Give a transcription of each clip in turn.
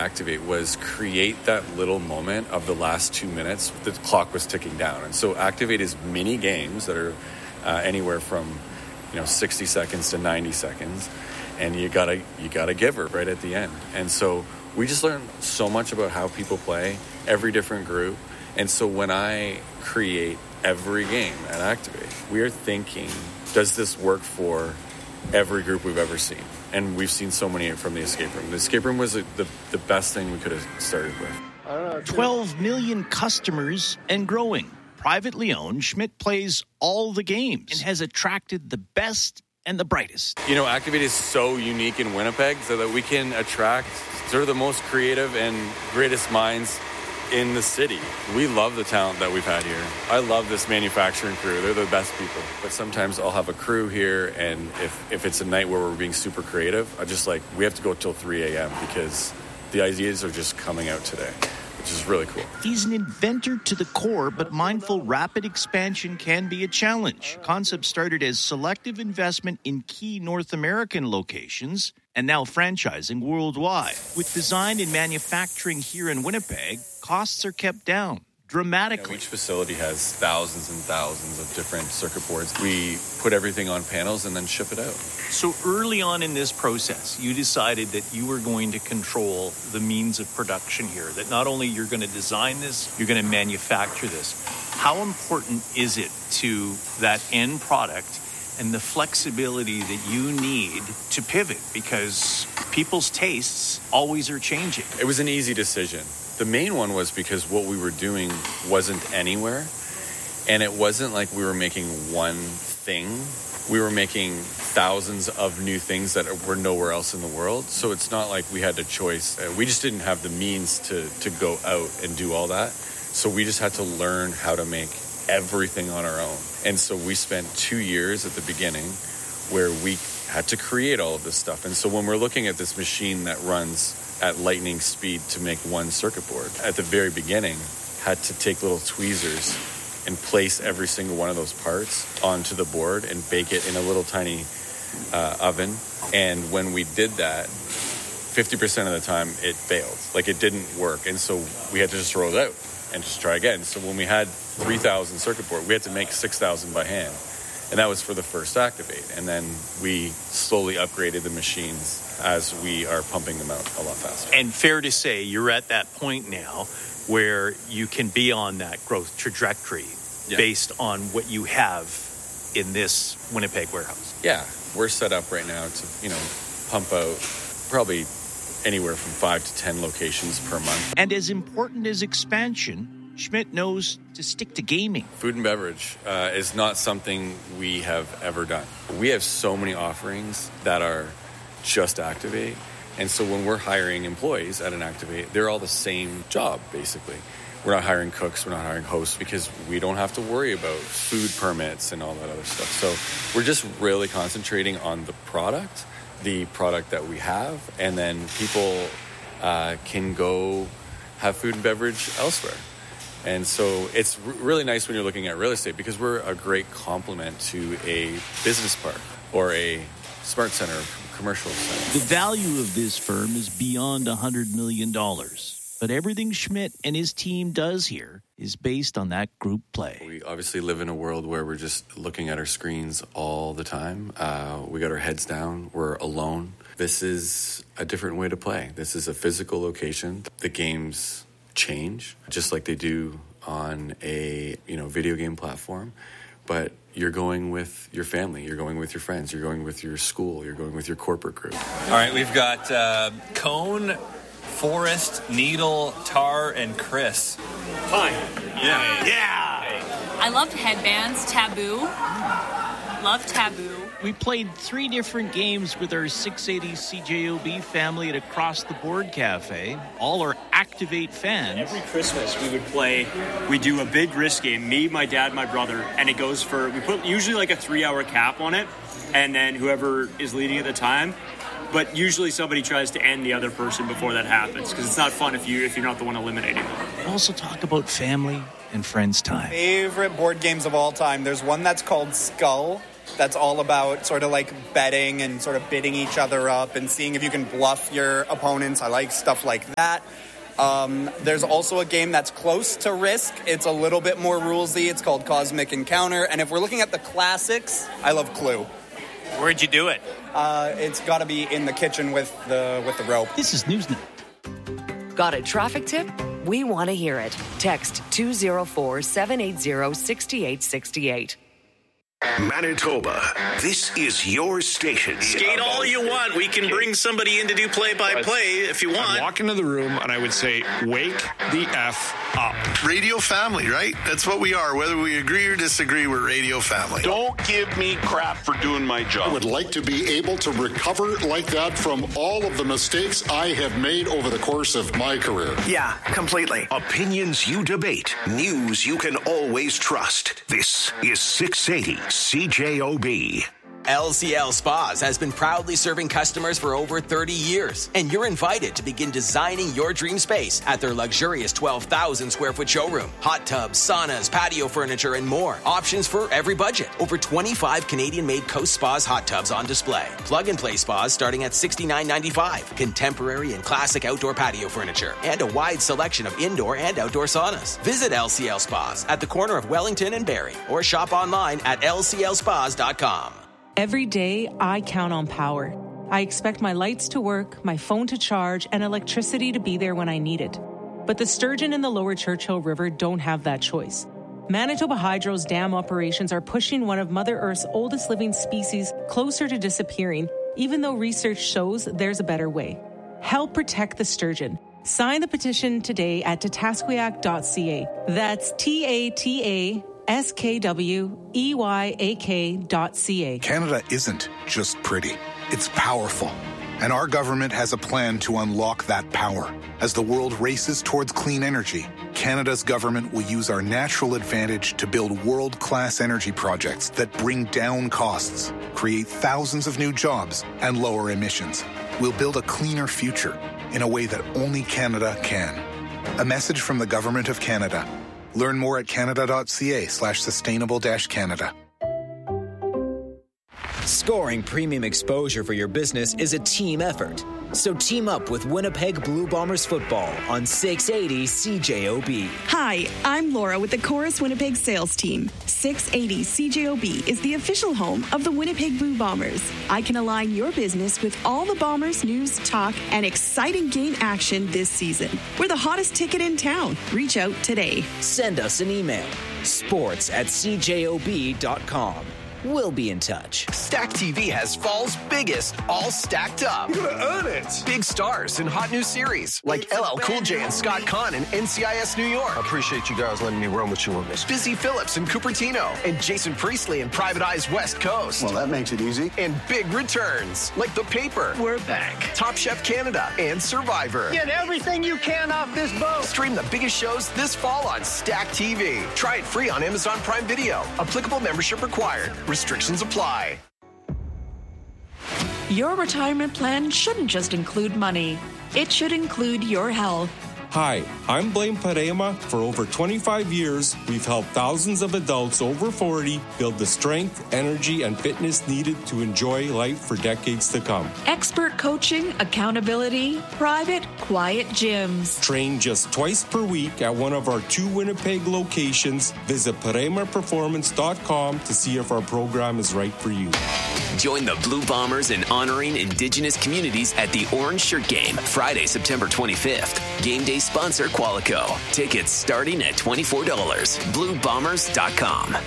Activate was create that little moment of the last 2 minutes. The clock was ticking down. And so Activate is mini games that are anywhere from 60 seconds to 90 seconds. And you gotta give her right at the end. And so we just learned so much about how people play, every different group. And so when I create every game at Activate, we are thinking, does this work for every group we've ever seen? And we've seen so many from the escape room. The escape room was the best thing we could have started with. 12 million customers and growing. Privately owned, Schmidt plays all the games and has attracted the best and the brightest. Activate is so unique in Winnipeg so that we can attract sort of the most creative and greatest minds in the city. We love the talent that we've had here. I love this manufacturing crew. They're the best people. But sometimes I'll have a crew here, and if it's a night where we're being super creative, we have to go till 3 a.m. because the ideas are just coming out today, which is really cool. He's an inventor to the core, but mindful rapid expansion can be a challenge. Concept started as selective investment in key North American locations and now franchising worldwide. With design and manufacturing here in Winnipeg, costs are kept down dramatically. Each facility has thousands and thousands of different circuit boards. We put everything on panels and then ship it out. So early on in this process, you decided that you were going to control the means of production here, that not only you're going to design this, you're going to manufacture this. How important is it to that end product and the flexibility that you need to pivot? Because people's tastes always are changing. It was an easy decision. The main one was because what we were doing wasn't anywhere, and it wasn't like we were making one thing. We were making thousands of new things that were nowhere else in the world. So it's not like we had a choice. We just didn't have the means to go out and do all that. So we just had to learn how to make everything on our own. And so we spent 2 years at the beginning where we had to create all of this stuff. And so when we're looking at this machine that runs at lightning speed to make one circuit board, at the very beginning, had to take little tweezers and place every single one of those parts onto the board and bake it in a little tiny oven. And when we did that, 50% of the time it failed. Like, it didn't work. And so we had to just throw it out and just try again. So when we had 3,000 circuit board, we had to make 6,000 by hand. And that was for the first Activate. And then we slowly upgraded the machines as we are pumping them out a lot faster. And fair to say, you're at that point now where you can be on that growth trajectory based on what you have in this Winnipeg warehouse. Yeah, we're set up right now to, pump out probably anywhere from 5 to 10 locations per month. And as important as expansion, Schmidt knows to stick to gaming. Food and beverage is not something we have ever done. We have so many offerings that are just Activate. And so when we're hiring employees at an Activate, they're all the same job, basically. We're not hiring cooks, we're not hiring hosts, because we don't have to worry about food permits and all that other stuff. So we're just really concentrating on the product that we have, and then people can go have food and beverage elsewhere. And so it's really nice when you're looking at real estate, because we're a great complement to a business park or a smart center, commercial center. The value of this firm is beyond $100 million. But everything Schmidt and his team does here is based on that group play. We obviously live in a world where we're just looking at our screens all the time. We got our heads down. We're alone. This is a different way to play. This is a physical location. The games change, just like they do on a video game platform. But you're going with your family. You're going with your friends. You're going with your school. You're going with your corporate group. All right, we've got Cone, Forrest, Needle, Tar, and Chris. Fine. Yeah. I loved headbands. Taboo. Love Taboo. We played 3 different games with our 680 CJOB family at Across the Board Cafe. All are Activate fans. Every Christmas we would play, we do a big risk game, me, my dad, my brother, and it goes for, we put usually like a 3-hour cap on it, and then whoever is leading at the time. But usually somebody tries to end the other person before that happens, because it's not fun if you're not the one eliminating them. We also talk about family and friends time. Favorite board games of all time. There's one that's called Skull. that's all about sort of like betting and sort of bidding each other up and seeing if you can bluff your opponents. I like stuff like that. There's also a game that's close to Risk. It's a little bit more rulesy. It's called Cosmic Encounter. And if we're looking at the classics, I love Clue. Where'd you do it? It's got to be in the kitchen with the rope. This is Newsnet. Got a traffic tip? We want to hear it. Text 204-780-6868. Manitoba, this is your station. Skate all you want. We can bring somebody in to do play-by-play if you want. I'd walk into the room and I would say, wake the F up. Radio family, right? That's what we are. Whether we agree or disagree, we're radio family. Don't give me crap for doing my job. I would like to be able to recover like that from all of the mistakes I have made over the course of my career. Yeah, completely. Opinions you debate. News you can always trust. This is 680 CJOB. LCL Spas has been proudly serving customers for over 30 years, and you're invited to begin designing your dream space at their luxurious 12,000 square foot showroom. Hot tubs, saunas, patio furniture, and more. Options for every budget. Over 25 Canadian-made Coast Spas hot tubs on display. Plug-and-play spas starting at $69.95. Contemporary and classic outdoor patio furniture, and a wide selection of indoor and outdoor saunas. Visit LCL Spas at the corner of Wellington and Barrie, or shop online at lclspas.com. Every day, I count on power. I expect my lights to work, my phone to charge, and electricity to be there when I need it. But the sturgeon in the lower Churchill River don't have that choice. Manitoba Hydro's dam operations are pushing one of Mother Earth's oldest living species closer to disappearing, even though research shows there's a better way. Help protect the sturgeon. Sign the petition today at tatasquiac.ca. That's TATASKWEYAK.ca. Canada isn't just pretty. It's powerful. And our government has a plan to unlock that power. As the world races towards clean energy, Canada's government will use our natural advantage to build world-class energy projects that bring down costs, create thousands of new jobs, and lower emissions. We'll build a cleaner future in a way that only Canada can. A message from the Government of Canada. Learn more at canada.ca/sustainable-Canada. Scoring premium exposure for your business is a team effort. So team up with Winnipeg Blue Bombers football on 680 CJOB. Hi, I'm Laura with the Chorus Winnipeg sales team. 680 CJOB is the official home of the Winnipeg Blue Bombers. I can align your business with all the Bombers news, talk, and exciting game action this season. We're the hottest ticket in town. Reach out today. Send us an email. sports@cjob.com. We'll be in touch. Stack TV has fall's biggest, all stacked up. You're gonna earn it. Big stars in hot new series like LL Cool J and Scott Conn in NCIS New York. I appreciate you guys letting me run with you on this. Busy Phillips in Cupertino and Jason Priestley in Private Eye's West Coast. Well, that makes it easy. And big returns like The Paper. We're back. Top Chef Canada and Survivor. Get everything you can off this boat. Stream the biggest shows this fall on Stack TV. Try it free on Amazon Prime Video. Applicable membership required. Restrictions apply. Your retirement plan shouldn't just include money. It should include your health. Hi, I'm Blaine Parema. For over 25 years, we've helped thousands of adults over 40 build the strength, energy, and fitness needed to enjoy life for decades to come. Expert coaching, accountability, private, quiet gyms. Train just twice per week at one of our 2 Winnipeg locations. Visit ParemaPerformance.com to see if our program is right for you. Join the Blue Bombers in honoring Indigenous communities at the Orange Shirt Game, Friday, September 25th. Game day sponsor Qualico. Tickets starting at $24. BlueBombers.com.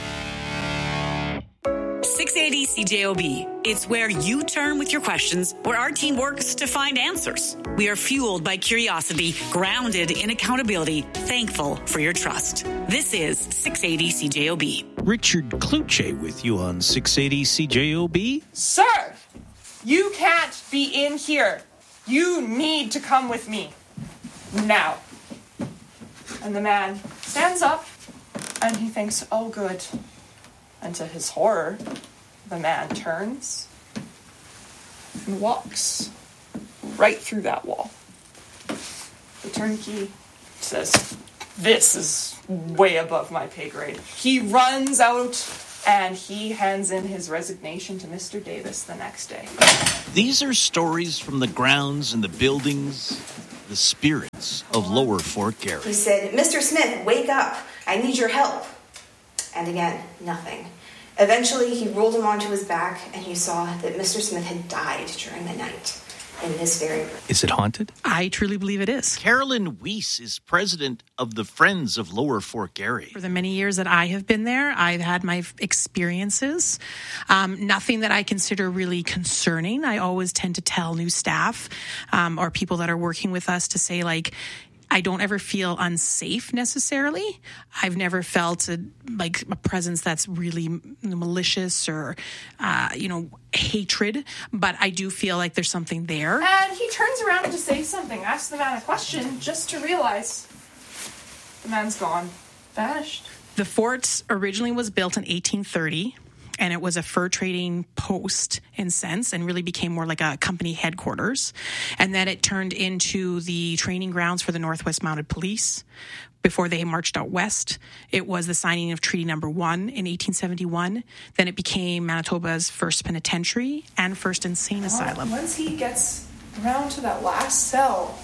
680 CJOB. It's where you turn with your questions, where our team works to find answers. We are fueled by curiosity, grounded in accountability, thankful for your trust. This is 680 CJOB. Richard Kluche with you on 680 CJOB. Sir, you can't be in here. You need to come with me. Now. And the man stands up and he thinks, oh, good. And to his horror, the man turns and walks right through that wall. The turnkey says, this is way above my pay grade. He runs out And he hands in his resignation to Mr. Davis the next day. These are stories from the grounds and the buildings, the spirits of Lower Fort Garry. He said, "Mr. Smith, wake up. I need your help." And again, nothing. Eventually, he rolled him onto his back, and he saw that Mr. Smith had died during the night in this very room. Is it haunted? I truly believe it is. Carolyn Weiss is president of the Friends of Lower Fort Garry. For the many years that I have been there, I've had my experiences. Nothing that I consider really concerning. I always tend to tell new staff or people that are working with us to say, like, I don't ever feel unsafe necessarily. I've never felt a presence that's really malicious or, hatred. But I do feel like there's something there. And he turns around to say something, asks the man a question, just to realize the man's gone, vanished. The fort originally was built in 1830. And it was a fur trading post in sense and really became more like a company headquarters. And then it turned into the training grounds for the Northwest Mounted Police before they marched out west. It was the signing of Treaty Number 1 in 1871. Then it became Manitoba's first penitentiary and first insane asylum. Once he gets around to that last cell,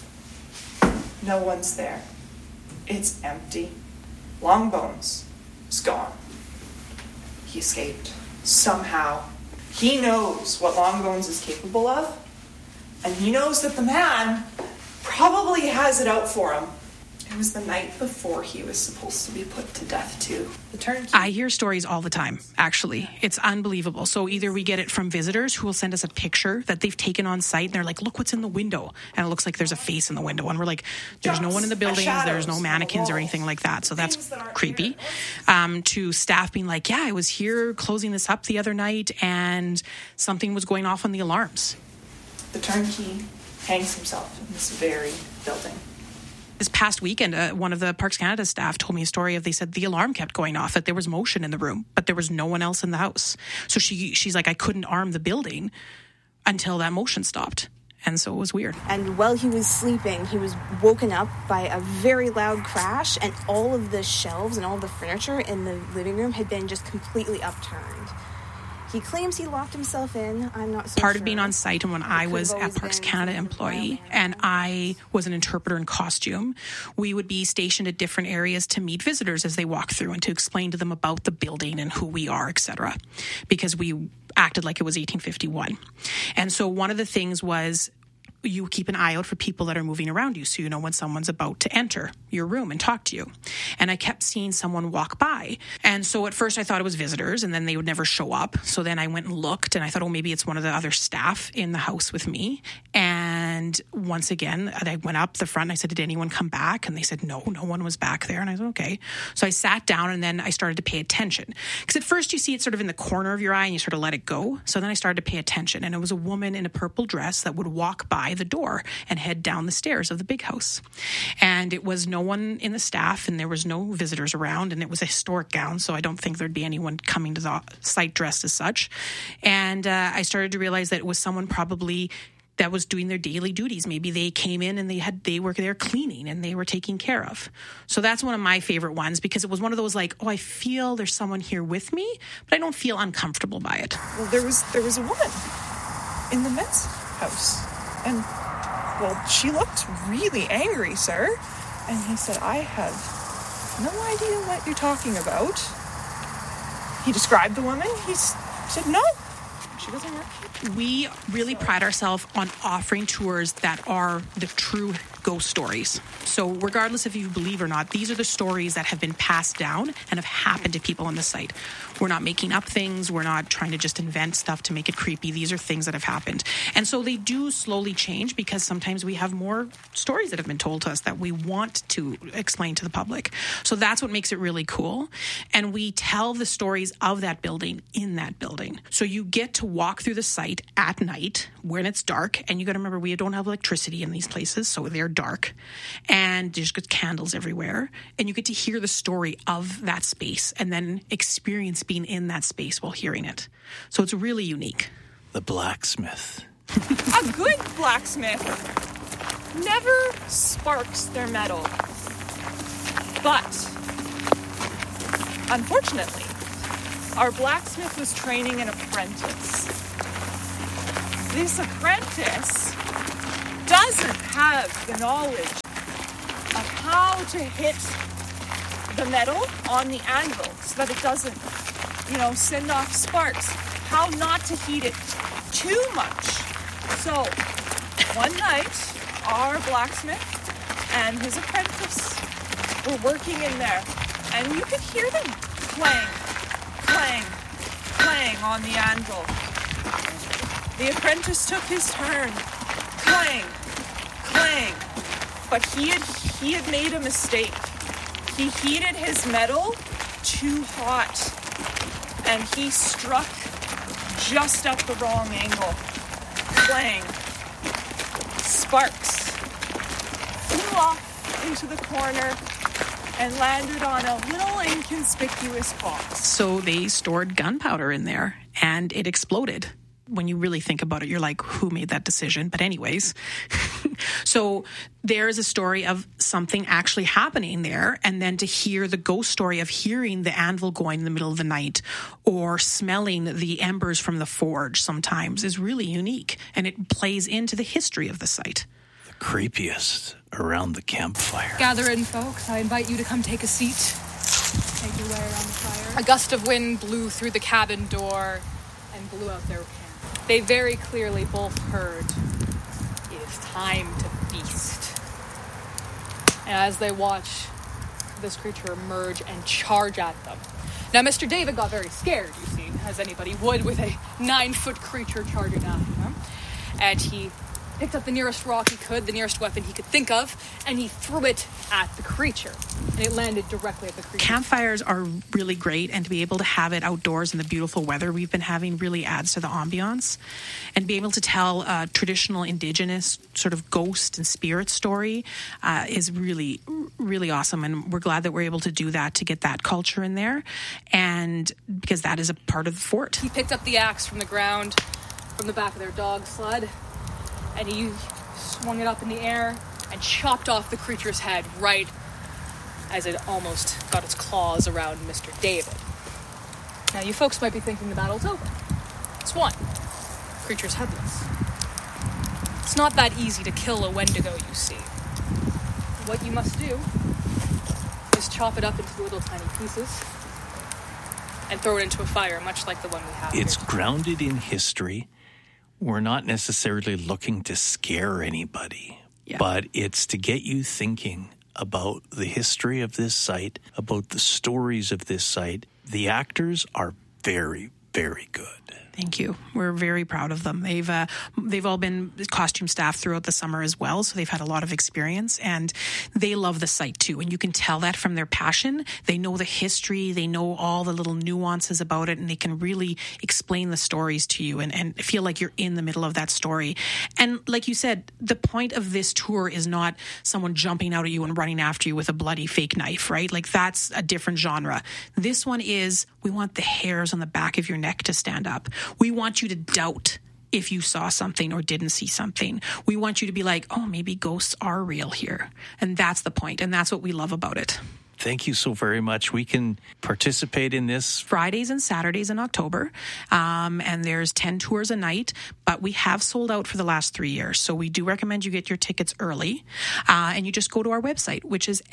no one's there. It's empty. Longbones is gone. He escaped. Somehow. He knows what Longbones is capable of, and he knows that the man probably has it out for him. It was the night before he was supposed to be put to death, too. The turnkey. I hear stories all the time, actually. It's unbelievable. So either we get it from visitors who will send us a picture that they've taken on site, and they're like, look what's in the window. And it looks like there's a face in the window. And we're like, there's no one in the buildings, there's no mannequins or anything like that. So that's creepy. To staff being like, yeah, I was here closing this up the other night, and something was going off on the alarms. The turnkey hangs himself in this very building. This past weekend, one of the Parks Canada staff told me a story of, they said the alarm kept going off, that there was motion in the room, but there was no one else in the house. So she's like, I couldn't arm the building until that motion stopped. And so it was weird. And while he was sleeping, he was woken up by a very loud crash, and all of the shelves and all the furniture in the living room had been just completely upturned. He claims he locked himself in. I'm not so Part sure. of being on site, and when I was a Parks Canada employee and I was an interpreter in costume, we would be stationed at different areas to meet visitors as they walk through and to explain to them about the building and who we are, etc. Because we acted like it was 1851. And so one of the things was, you keep an eye out for people that are moving around you, so you know when someone's about to enter your room and talk to you. And I kept seeing someone walk by. And so at first I thought it was visitors, and then they would never show up. So then I went and looked, and I thought, oh, maybe it's one of the other staff in the house with me. And once again, I went up the front and I said, did anyone come back? And they said, no one was back there. And I said, okay. So I sat down, and then I started to pay attention. Because at first you see it sort of in the corner of your eye and you sort of let it go. So then I started to pay attention. And it was a woman in a purple dress that would walk by the door and head down the stairs of the big house. And it was no one in the staff, and there was no visitors around, and it was a historic gown, so I don't think there'd be anyone coming to the site dressed as such. And I started to realize that it was someone probably that was doing their daily duties. Maybe they came in and they were there cleaning and they were taken care of. So that's one of my favorite ones, because it was one of those like, oh, I feel there's someone here with me, but I don't feel uncomfortable by it. Well, there was a woman in the men's house, and well, she looked really angry, sir. And he said, I have no idea what you're talking about. He described the woman. He said, no, she doesn't work here. We really pride ourselves on offering tours that are the true ghost stories. So regardless if you believe or not, these are the stories that have been passed down and have happened to people on the site. We're not making up things. We're not trying to just invent stuff to make it creepy. These are things that have happened. And so they do slowly change, because sometimes we have more stories that have been told to us that we want to explain to the public. So that's what makes it really cool. And we tell the stories of that building in that building. So you get to walk through the site at night when it's dark. And you got to remember, we don't have electricity in these places, so they're dark. And there's good candles everywhere. And you get to hear the story of that space and then experience being in that space while hearing it. So it's really unique. The blacksmith. A good blacksmith never sparks their metal. But, unfortunately, our blacksmith was training an apprentice. This apprentice doesn't have the knowledge of how to hit the metal on the anvil so that it doesn't, send off sparks. How not to heat it too much. So, one night, our blacksmith and his apprentice were working in there, and you could hear them clang, clang, clang on the anvil. The apprentice took his turn, clang, clang, but he had made a mistake. He heated his metal too hot, and he struck just at the wrong angle. Clang. Sparks flew off into the corner and landed on a little inconspicuous box. So they stored gunpowder in there, and it exploded. When you really think about it, you're like, who made that decision? But anyways, so there is a story of something actually happening there, and then to hear the ghost story of hearing the anvil going in the middle of the night or smelling the embers from the forge sometimes is really unique, and it plays into the history of the site. The creepiest around the campfire. Gather in, folks. I invite you to come take a seat. Make your way around the fire. A gust of wind blew through the cabin door and blew out their camp. They very clearly both heard, it is time to feast. And as they watch this creature emerge and charge at them. Now, Mr. David got very scared, you see, as anybody would with a 9-foot creature charging after him. And he picked up the nearest rock he could, the nearest weapon he could think of, and he threw it at the creature. And it landed directly at the creature. Campfires are really great, and to be able to have it outdoors in the beautiful weather we've been having really adds to the ambiance. And be able to tell a traditional indigenous sort of ghost and spirit story is really, really awesome. And we're glad that we're able to do that, to get that culture in there. And because that is a part of the fort. He picked up the axe from the ground, from the back of their dog sled, and he swung it up in the air and chopped off the creature's head right as it almost got its claws around Mr. David. Now, you folks might be thinking the battle's over. It's won. The creature's headless. It's not that easy to kill a Wendigo, you see. What you must do is chop it up into little tiny pieces and throw it into a fire, much like the one we have. It's grounded in history. We're not necessarily looking to scare anybody, but it's to get you thinking about the history of this site, about the stories of this site. The actors are very, very good. Thank you. We're very proud of them. They've all been costume staff throughout the summer as well, so they've had a lot of experience, and they love the site too. And you can tell that from their passion. They know the history, they know all the little nuances about it, and they can really explain the stories to you and feel like you're in the middle of that story. And like you said, the point of this tour is not someone jumping out at you and running after you with a bloody fake knife, right? Like that's a different genre. This one is, we want the hairs on the back of your neck to stand up. We want you to doubt if you saw something or didn't see something. We want you to be like, oh, maybe ghosts are real here. And that's the point. And that's what we love about it. Thank you so very much. We can participate in this Fridays and Saturdays in October. And there's 10 tours a night, but we have sold out for the last 3 years. So we do recommend you get your tickets early. And you just go to our website, which is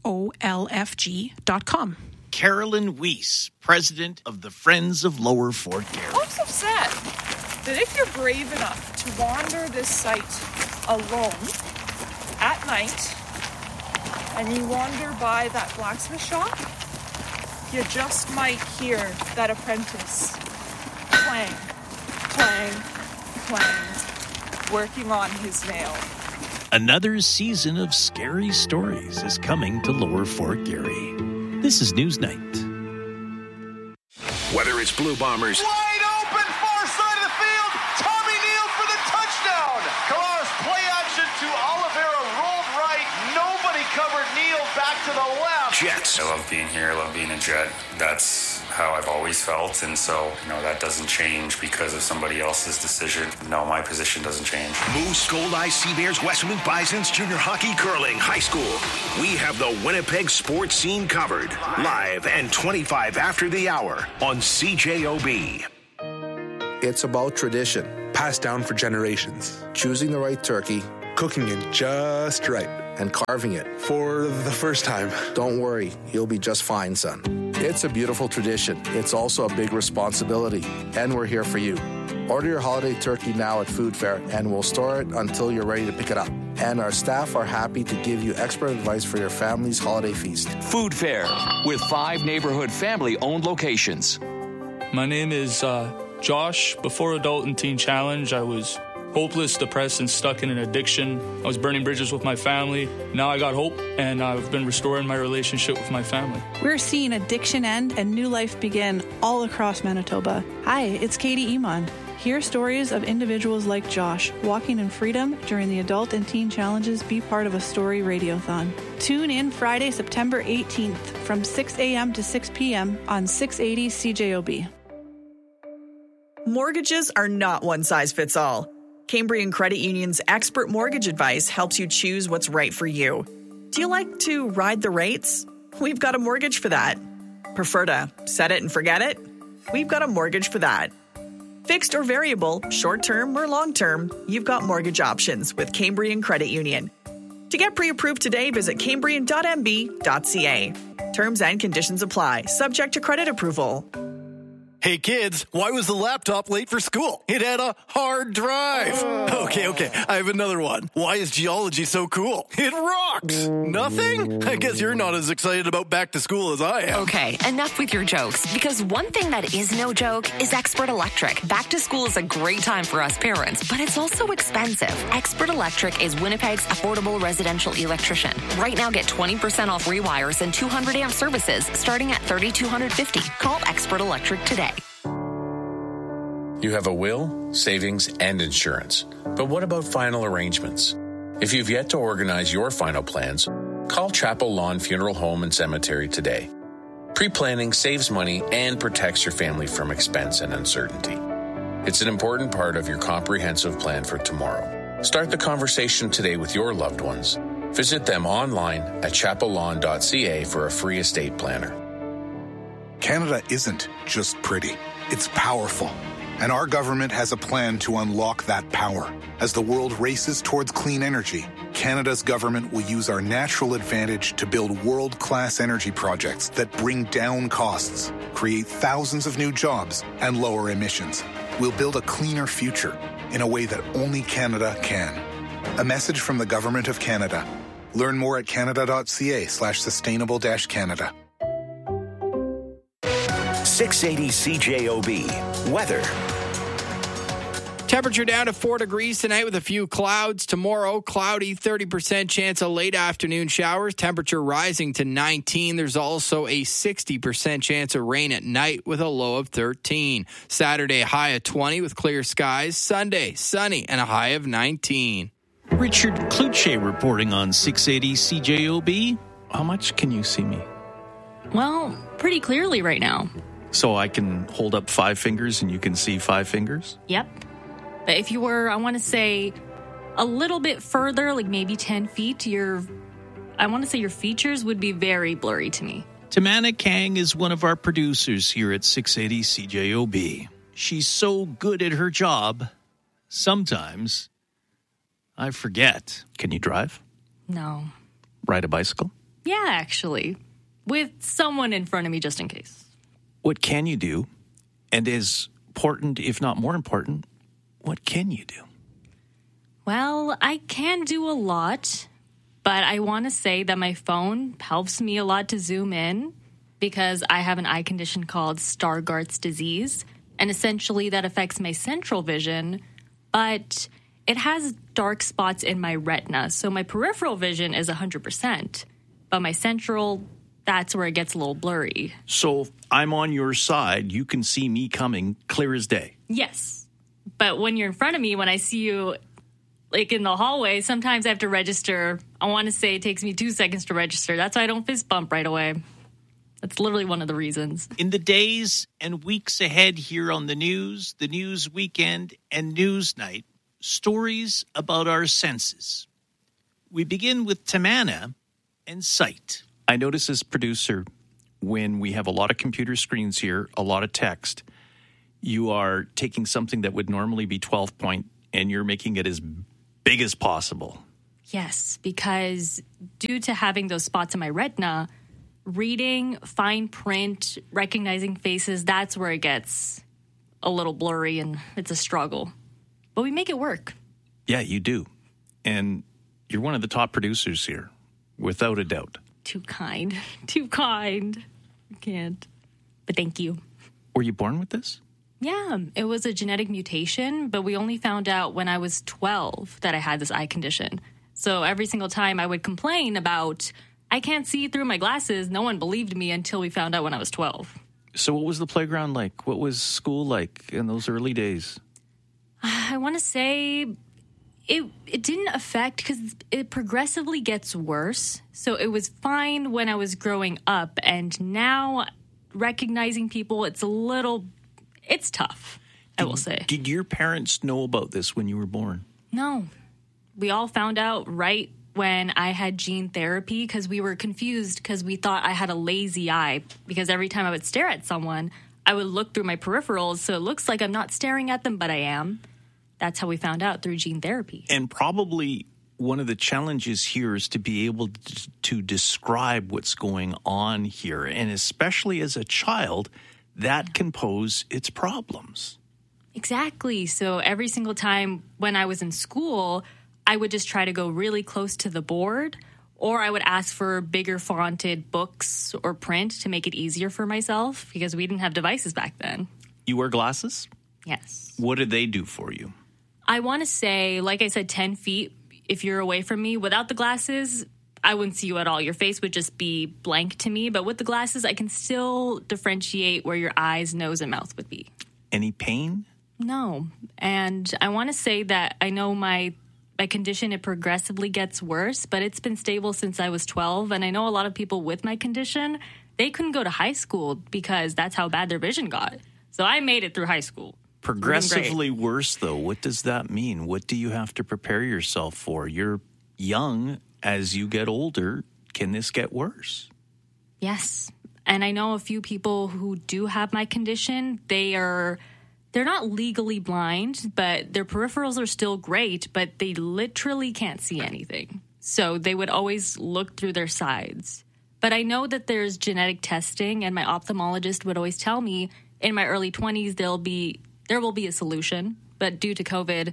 folfg.com. Carolyn Weiss, president of the Friends of Lower Fort Garry. Folks have said that if you're brave enough to wander this site alone at night and you wander by that blacksmith shop, you just might hear that apprentice clang, clang, clang, working on his nail. Another season of scary stories is coming to Lower Fort Garry. This is Newsnight. Whether it's Blue Bombers, Wide open, far side of the field. Tommy Neal for the touchdown. Colares play action to Oliveira, rolled right. Nobody covered Neal, back to the left. Jets. I love being here. I love being a Jet. That's how I've always felt, and so, that doesn't change because of somebody else's decision. No, my position doesn't change. Moose, Gold Eye, Sea Bears, Westwood Bisons, junior hockey, curling, high school. We have the Winnipeg sports scene covered. Live and 25 after the hour on CJOB. It's about tradition, passed down for generations. Choosing the right turkey, cooking it just right, and carving it for the first time. Don't worry, you'll be just fine, son. It's a beautiful tradition. It's also a big responsibility, and we're here for you. Order your holiday turkey now at Food Fair, and we'll store it until you're ready to pick it up. And our staff are happy to give you expert advice for your family's holiday feast. Food Fair, with 5 neighborhood family-owned locations. My name is Josh. Before Adult and Teen Challenge, I was hopeless, depressed, and stuck in an addiction. I was burning bridges with my family. Now I got hope, and I've been restoring my relationship with my family. We're seeing addiction end and new life begin all across Manitoba. Hi, it's Katie Iman. Hear stories of individuals like Josh walking in freedom during the Adult and Teen Challenges. Be part of a story radiothon. Tune in Friday, September 18th from 6 a.m. to 6 p.m. on 680 CJOB. Mortgages are not one size fits all. Cambrian Credit Union's expert mortgage advice helps you choose what's right for you. Do you like to ride the rates? We've got a mortgage for that. Prefer to set it and forget it? We've got a mortgage for that. Fixed or variable, short-term or long-term, you've got mortgage options with Cambrian Credit Union. To get pre-approved today, visit cambrian.mb.ca. Terms and conditions apply, subject to credit approval. Hey kids, why was the laptop late for school? It had a hard drive. Okay, I have another one. Why is geology so cool? It rocks. Nothing? I guess you're not as excited about back to school as I am. Okay, enough with your jokes, because one thing that is no joke is Expert Electric. Back to school is a great time for us parents, but it's also expensive. Expert Electric is Winnipeg's affordable residential electrician. Right now, get 20% off rewires and 200 amp services starting at $3,250. Call Expert Electric today. You have a will, savings, and insurance. But what about final arrangements? If you've yet to organize your final plans, call Chapel Lawn Funeral Home and Cemetery today. Pre-planning saves money and protects your family from expense and uncertainty. It's an important part of your comprehensive plan for tomorrow. Start the conversation today with your loved ones. Visit them online at chapellawn.ca for a free estate planner. Canada isn't just pretty. It's powerful. And our government has a plan to unlock that power. As the world races towards clean energy, Canada's government will use our natural advantage to build world-class energy projects that bring down costs, create thousands of new jobs, and lower emissions. We'll build a cleaner future in a way that only Canada can. A message from the Government of Canada. Learn more at canada.ca/sustainable-Canada. 680 CJOB. Weather. Temperature down to 4 degrees tonight with a few clouds. Tomorrow, cloudy, 30% chance of late afternoon showers. Temperature rising to 19. There's also a 60% chance of rain at night with a low of 13. Saturday, high of 20 with clear skies. Sunday, sunny and a high of 19. Richard Cloutier reporting on 680 CJOB. How much can you see me? Well, pretty clearly right now. So I can hold up 5 fingers and you can see 5 fingers? Yep. But if you were, I want to say, a little bit further, like maybe 10 feet, I want to say your features would be very blurry to me. Tamana Kang is one of our producers here at 680 CJOB. She's so good at her job, sometimes I forget. Can you drive? No. Ride a bicycle? Yeah, actually. With someone in front of me just in case. What can you do? And as important, if not more important, what can you do? Well, I can do a lot, but I want to say that my phone helps me a lot to zoom in because I have an eye condition called Stargardt's disease, and essentially that affects my central vision, but it has dark spots in my retina, so my peripheral vision is 100%, but my central, that's where it gets a little blurry. So if I'm on your side, you can see me coming clear as day. Yes. But when you're in front of me, when I see you like in the hallway, sometimes I have to register. I want to say it takes me 2 seconds to register. That's why I don't fist bump right away. That's literally one of the reasons. In the days and weeks ahead here on the News Weekend, and Newsnight, stories about our senses. We begin with Tamanna and sight. I notice as producer, when we have a lot of computer screens here, a lot of text, you are taking something that would normally be 12 point and you're making it as big as possible. Yes, because due to having those spots in my retina, reading, fine print, recognizing faces, that's where it gets a little blurry and it's a struggle. But we make it work. Yeah, you do. And you're one of the top producers here, without a doubt. Too kind. Too kind. I can't. But thank you. Were you born with this? Yeah, it was a genetic mutation, but we only found out when I was 12 that I had this eye condition. So every single time I would complain about, I can't see through my glasses, no one believed me until we found out when I was 12. So what was the playground like? What was school like in those early days? I want to say it didn't affect because it progressively gets worse. So it was fine when I was growing up. And now recognizing people, it's tough, I will say. Did your parents know about this when you were born? No. We all found out right when I had gene therapy because we were confused because we thought I had a lazy eye because every time I would stare at someone, I would look through my peripherals so it looks like I'm not staring at them, but I am. That's how we found out through gene therapy. And probably one of the challenges here is to be able to describe what's going on here. And especially as a child, that can pose its problems. Exactly. So every single time when I was in school, I would just try to go really close to the board, or I would ask for bigger fonted books or print to make it easier for myself because we didn't have devices back then. You wear glasses? Yes. What did they do for you? I want to say, like I said, 10 feet. If you're away from me, without the glasses, I wouldn't see you at all. Your face would just be blank to me. But with the glasses, I can still differentiate where your eyes, nose, and mouth would be. Any pain? No. And I want to say that I know my condition, it progressively gets worse, but it's been stable since I was 12. And I know a lot of people with my condition, they couldn't go to high school because that's how bad their vision got. So I made it through high school. Progressively worse, though. What does that mean? What do you have to prepare yourself for? You're young. As you get older, can this get worse? Yes. And I know a few people who do have my condition. They're not legally blind, but their peripherals are still great, but they literally can't see anything. So they would always look through their sides. But I know that there's genetic testing, and my ophthalmologist would always tell me in my early 20s there will be a solution. But due to COVID,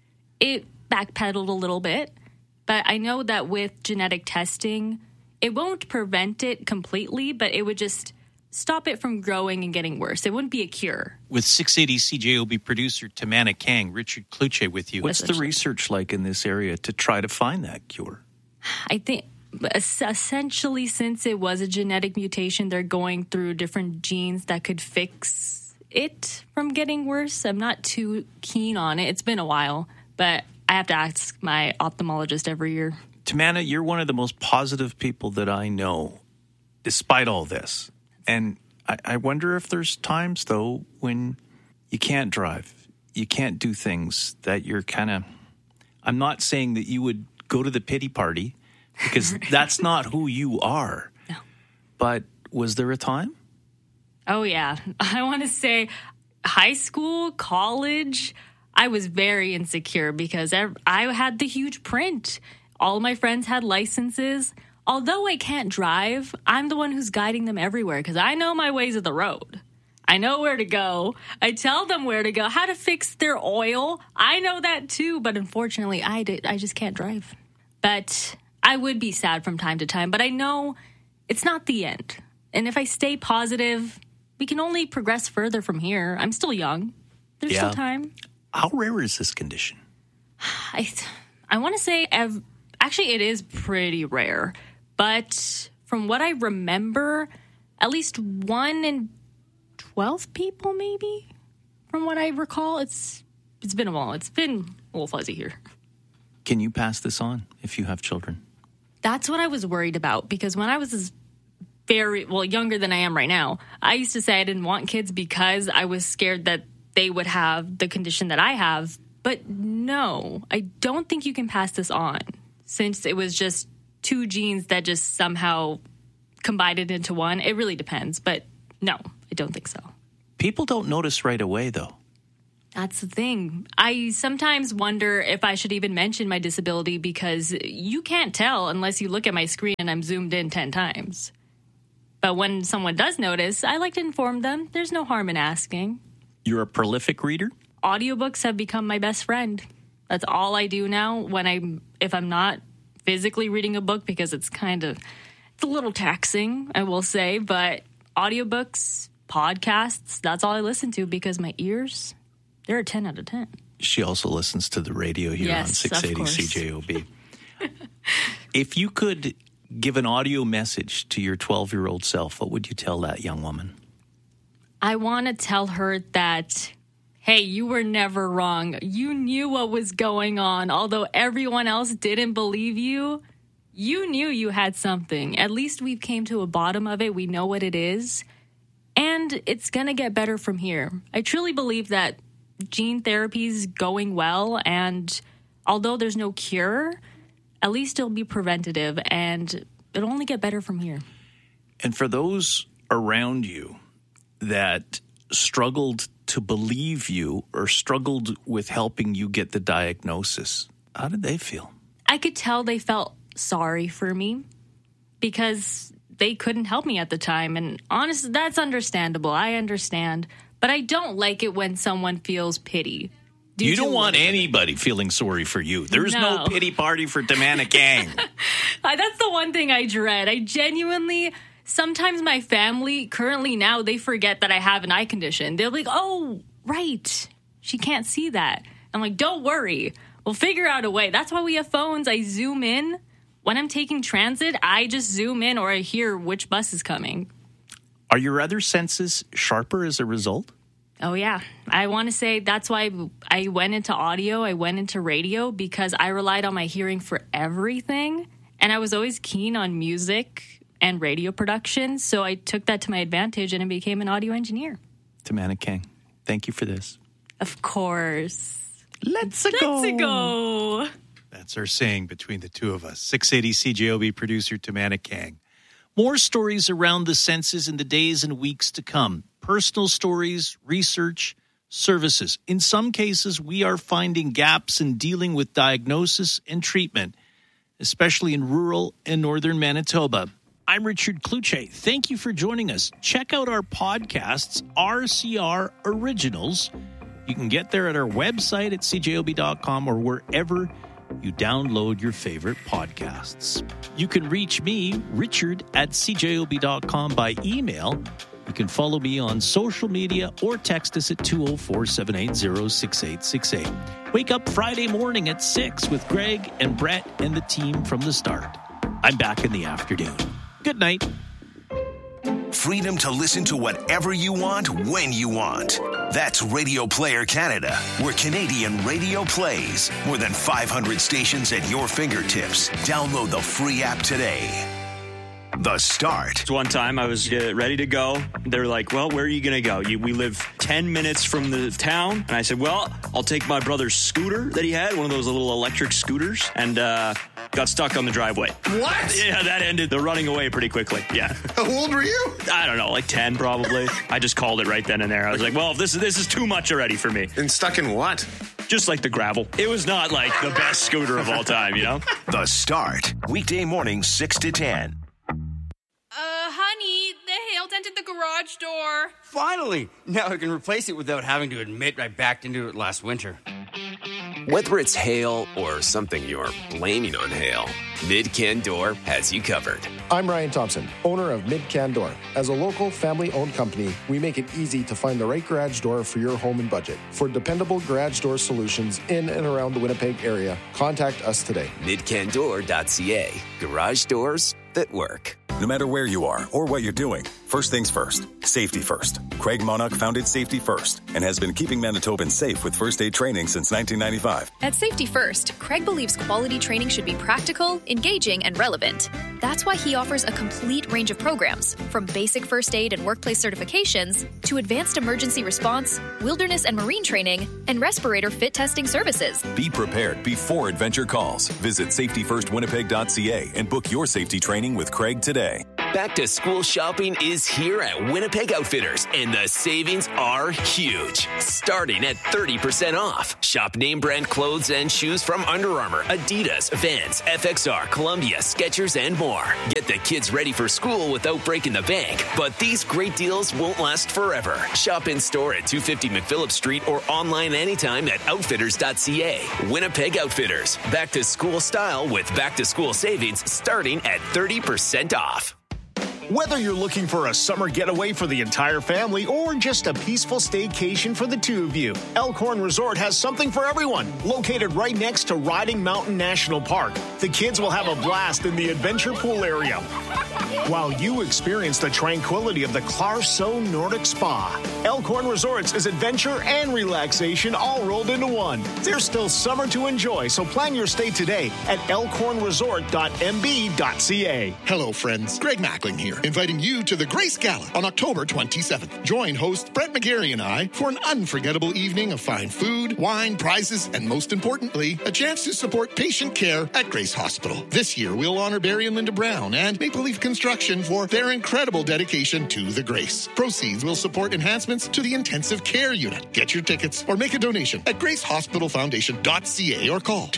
it backpedaled a little bit. But I know that with genetic testing, it won't prevent it completely, but it would just stop it from growing and getting worse. It wouldn't be a cure. With 680 CJOB producer Tamanna Kang, Richard Kluche with you. What's the research like in this area to try to find that cure? I think essentially since it was a genetic mutation, they're going through different genes that could fix it from getting worse. I'm not too keen on it. It's been a while, but I have to ask my ophthalmologist every year. Tamanna, you're one of the most positive people that I know, despite all this. And I wonder if there's times, though, when you can't drive, you can't do things that you're kind of... I'm not saying that you would go to the pity party, because that's not who you are. No. But was there a time? Oh, yeah. I want to say high school, college, I was very insecure because I had the huge print. All my friends had licenses. Although I can't drive, I'm the one who's guiding them everywhere because I know my ways of the road. I know where to go. I tell them where to go, how to fix their oil. I know that too, but unfortunately, I just can't drive. But I would be sad from time to time, but I know it's not the end. And if I stay positive, we can only progress further from here. I'm still young. There's still time. How rare is this condition? I want to say, actually, it is pretty rare. But from what I remember, at least 1 in 12 people, maybe, from what I recall. It's been a while. It's been a little fuzzy here. Can you pass this on if you have children? That's what I was worried about, because when I was younger than I am right now. I used to say I didn't want kids because I was scared that they would have the condition that I have. But no, I don't think you can pass this on, since it was just two genes that just somehow combined it into one. It really depends. But no, I don't think so. People don't notice right away, though. That's the thing. I sometimes wonder if I should even mention my disability, because you can't tell unless you look at my screen and I'm zoomed in 10 times. But when someone does notice, I like to inform them. There's no harm in asking. You're a prolific reader? Audiobooks have become my best friend. That's all I do now if I'm not physically reading a book, because it's a little taxing, I will say. But audiobooks, podcasts, that's all I listen to, because my ears, they're a 10 out of 10. She also listens to the radio here on 680 CJOB. If you could give an audio message to your 12-year-old self, what would you tell that young woman? I want to tell her that, hey, you were never wrong. You knew what was going on. Although everyone else didn't believe you, you knew you had something. At least we came to a bottom of it. We know what it is. And it's going to get better from here. I truly believe that gene therapy is going well. And although there's no cure, at least it'll be preventative. And it'll only get better from here. And for those around you that struggled to believe you or struggled with helping you get the diagnosis, how did they feel? I could tell they felt sorry for me because they couldn't help me at the time. And honestly, that's understandable. I understand. But I don't like it when someone feels pity. You don't want anybody feeling sorry for you. There's no pity party for Tamana Kang. That's the one thing I dread. I genuinely... Sometimes my family, currently now, they forget that I have an eye condition. They're like, oh, right, she can't see that. I'm like, don't worry. We'll figure out a way. That's why we have phones. I zoom in. When I'm taking transit, I just zoom in, or I hear which bus is coming. Are your other senses sharper as a result? Oh, yeah. I want to say that's why I went into audio. I went into radio, because I relied on my hearing for everything. And I was always keen on music and radio production, so I took that to my advantage and I became an audio engineer. Tamana Kang, thank you for this. Of course. Let's go. That's our saying between the two of us. 680 CJOB producer Tamana Kang. More stories around the senses in the days and weeks to come. Personal stories, research, services. In some cases, we are finding gaps in dealing with diagnosis and treatment, especially in rural and northern Manitoba. I'm Richard Kluche. Thank you for joining us. Check out our podcasts, RCR Originals. You can get there at our website at cjob.com or wherever you download your favorite podcasts. You can reach me, Richard, at cjob.com by email. You can follow me on social media or text us at 204-780-6868. Wake up Friday morning at 6 with Greg and Brett and the team from the start. I'm back in the afternoon. Good night. Freedom to listen to whatever you want, when you want. That's Radio Player Canada, where Canadian radio plays. More than 500 stations at your fingertips. Download the free app today. The Start. One time I was ready to go. They were like, well, where are you going to go? We live 10 minutes from the town. And I said, well, I'll take my brother's scooter that he had, one of those little electric scooters, and got stuck on the driveway. What? Yeah, that ended the running away pretty quickly. Yeah. How old were you? I don't know, like 10 probably. I just called it right then and there. I was like, well, this is too much already for me. And stuck in what? Just like the gravel. It was not like the best scooter of all time, you know? The Start. Weekday mornings 6 to 10. Honey, the hail dented the garage door. Finally! Now I can replace it without having to admit I backed into it last winter. Whether it's hail or something you're blaming on hail, Mid-Can Door has you covered. I'm Ryan Thompson, owner of Mid-Can Door. As a local, family-owned company, we make it easy to find the right garage door for your home and budget. For dependable garage door solutions in and around the Winnipeg area, contact us today. Midcandoor.ca. Garage doors that work. No matter where you are or what you're doing, First things first, safety first. Craig Monarch founded Safety First and has been keeping Manitobans safe with first aid training since 1995. At Safety First, Craig believes quality training should be practical, engaging, and relevant. That's why he offers a complete range of programs, from basic first aid and workplace certifications to advanced emergency response, wilderness and marine training, and respirator fit testing services. Be prepared before adventure calls. Visit safetyfirstwinnipeg.ca and book your safety training with Craig today. Back to school shopping is here at Winnipeg Outfitters, and the savings are huge. Starting at 30% off. Shop name brand clothes and shoes from Under Armour, Adidas, Vans, FXR, Columbia, Skechers, and more. Get the kids ready for school without breaking the bank. But these great deals won't last forever. Shop in store at 250 McPhillip Street or online anytime at outfitters.ca. Winnipeg Outfitters. Back to school style with back to school savings starting at 30% off. Whether you're looking for a summer getaway for the entire family or just a peaceful staycation for the two of you, Elkhorn Resort has something for everyone. Located right next to Riding Mountain National Park, the kids will have a blast in the adventure pool area, while you experience the tranquility of the Clarso Nordic Spa. Elkhorn Resorts is adventure and relaxation all rolled into one. There's still summer to enjoy, so plan your stay today at elkhornresort.mb.ca. Hello, friends. Greg Mackling here, inviting you to the Grace Gala on October 27th. Join host Brent McGarry and I for an unforgettable evening of fine food, wine, prizes, and most importantly, a chance to support patient care at Grace Hospital. This year, we'll honor Barry and Linda Brown and Maple Leaf Construction for their incredible dedication to the Grace. Proceeds will support enhancements to the intensive care unit. Get your tickets or make a donation at gracehospitalfoundation.ca or call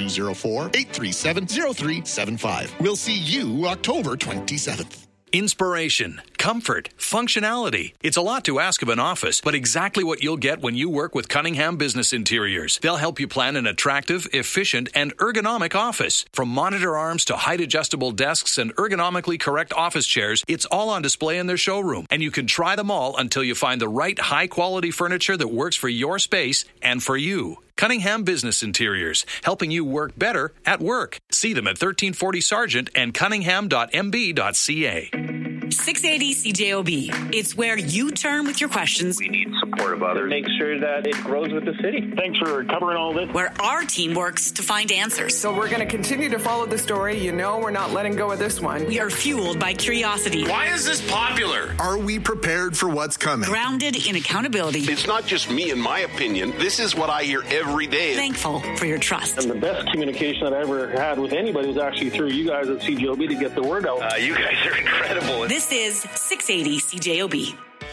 204-837-0375. We'll see you October 27th. Inspiration, comfort, functionality. It's a lot to ask of an office, but exactly what you'll get when you work with Cunningham Business Interiors. They'll help you plan an attractive, efficient, and ergonomic office. From monitor arms to height-adjustable desks and ergonomically correct office chairs, it's all on display in their showroom, and you can try them all until you find the right high-quality furniture that works for your space and for you. Cunningham Business Interiors, helping you work better at work. See them at 1340 Sargent and cunningham.mb.ca. 680 CJOB. It's where you turn with your questions. We need support of others. Make sure that it grows with the city. Thanks for covering all this. Where our team works to find answers. So we're going to continue to follow the story. You know we're not letting go of this one. We are fueled by curiosity. Why is this popular? Are we prepared for what's coming? Grounded in accountability. It's not just me and my opinion. This is what I hear every day. Thankful for your trust. And the best communication that I ever had with anybody was actually through you guys at CJOB to get the word out. You guys are incredible. This is 680 CJOB.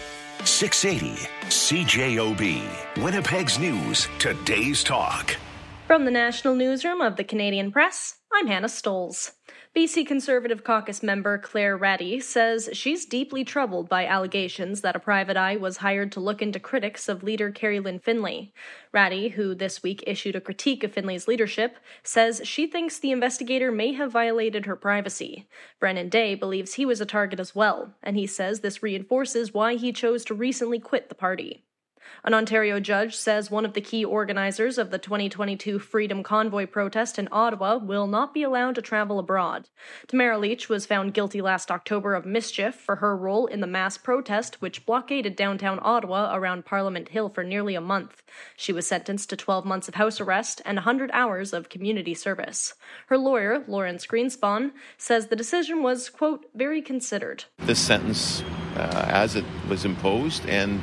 680 CJOB. Winnipeg's News. Today's Talk. From the National Newsroom of the Canadian Press, I'm Hannah Stolz. BC Conservative Caucus member Claire Ratty says she's deeply troubled by allegations that a private eye was hired to look into critics of leader Kerry Lynn Finlay. Ratty, who this week issued a critique of Finlay's leadership, says she thinks the investigator may have violated her privacy. Brennan Day believes he was a target as well, and he says this reinforces why he chose to recently quit the party. An Ontario judge says one of the key organizers of the 2022 Freedom Convoy protest in Ottawa will not be allowed to travel abroad. Tamara Leach was found guilty last October of mischief for her role in the mass protest which blockaded downtown Ottawa around Parliament Hill for nearly a month. She was sentenced to 12 months of house arrest and 100 hours of community service. Her lawyer, Lawrence Greenspan, says the decision was, quote, very considered. This sentence, as it was imposed and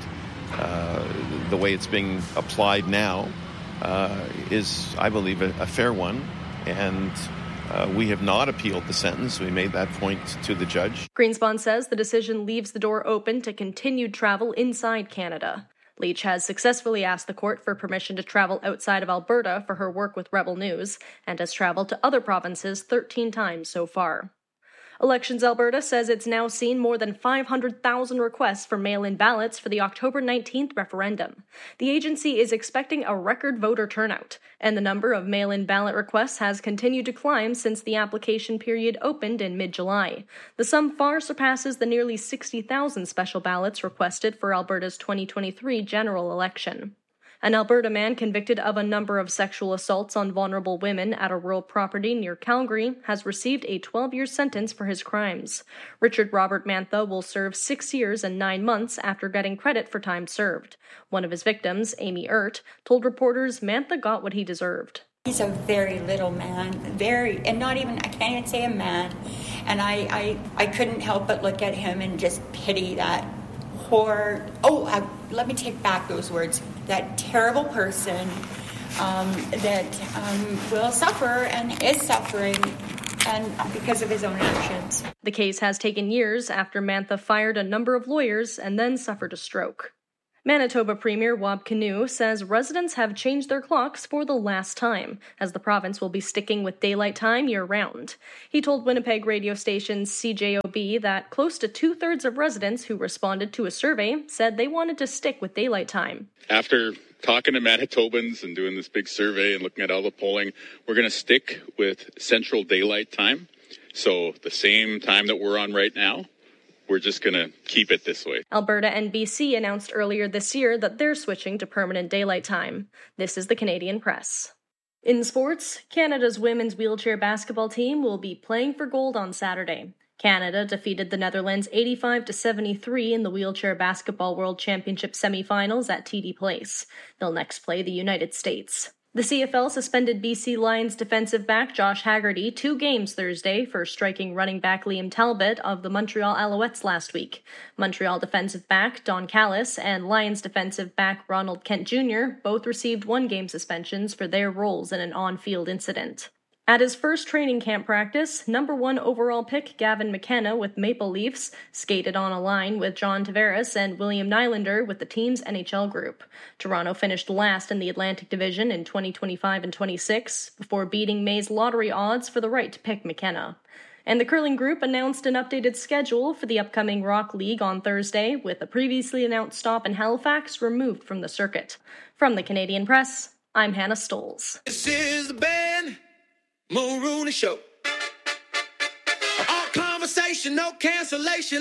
the way it's being applied now is, I believe, a fair one. And we have not appealed the sentence. We made that point to the judge. Greenspan says the decision leaves the door open to continued travel inside Canada. Leach has successfully asked the court for permission to travel outside of Alberta for her work with Rebel News and has traveled to other provinces 13 times so far. Elections Alberta says it's now seen more than 500,000 requests for mail-in ballots for the October 19th referendum. The agency is expecting a record voter turnout, and the number of mail-in ballot requests has continued to climb since the application period opened in mid-July. The sum far surpasses the nearly 60,000 special ballots requested for Alberta's 2023 general election. An Alberta man convicted of a number of sexual assaults on vulnerable women at a rural property near Calgary has received a 12-year sentence for his crimes. Richard Robert Mantha will serve 6 years and 9 months after getting credit for time served. One of his victims, Amy Ert, told reporters Mantha got what he deserved. He's a very little man, I can't even say a man. And I couldn't help but look at him and just pity that poor, let me take back those words, that terrible person that will suffer and is suffering and because of his own actions. The case has taken years after Mantha fired a number of lawyers and then suffered a stroke. Manitoba Premier Wab Kinew says residents have changed their clocks for the last time, as the province will be sticking with daylight time year-round. He told Winnipeg radio station CJOB that close to two-thirds of residents who responded to a survey said they wanted to stick with daylight time. After talking to Manitobans and doing this big survey and looking at all the polling, we're going to stick with Central Daylight Time. So the same time that we're on right now, we're just going to keep it this way. Alberta and BC announced earlier this year that they're switching to permanent daylight time. This is the Canadian Press. In sports, Canada's women's wheelchair basketball team will be playing for gold on Saturday. Canada defeated the Netherlands 85-73 in the Wheelchair Basketball World Championship semifinals at TD Place. They'll next play the United States. The CFL suspended BC Lions defensive back Josh Haggerty 2 games Thursday for striking running back Liam Talbot of the Montreal Alouettes last week. Montreal defensive back Don Callis and Lions defensive back Ronald Kent Jr. both received 1-game suspensions for their roles in an on-field incident. At his first training camp practice, number 1 overall pick Gavin McKenna with Maple Leafs skated on a line with John Tavares and William Nylander with the team's NHL group. Toronto finished last in the Atlantic Division in 2025 and 26 before beating May's lottery odds for the right to pick McKenna. And the curling group announced an updated schedule for the upcoming Rock League on Thursday, with a previously announced stop in Halifax removed from the circuit. From the Canadian Press, I'm Hannah Stolz. This is the band. Mulrooney Show. All conversation, no cancellation.